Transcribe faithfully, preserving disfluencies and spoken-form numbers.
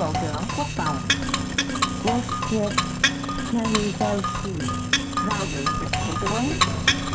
Bộ trưởng Quốc phòng Quốc Việt Navy Thủ tướng